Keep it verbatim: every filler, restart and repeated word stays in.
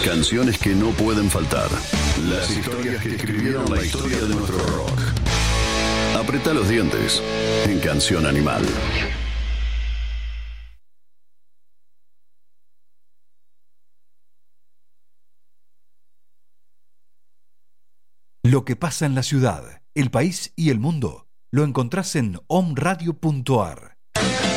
Canciones que no pueden faltar. Las historias que escribieron la historia de nuestro rock. Apretá los dientes en Canción Animal. Lo que pasa en la ciudad, el país y el mundo lo encontrás en om radio punto a r.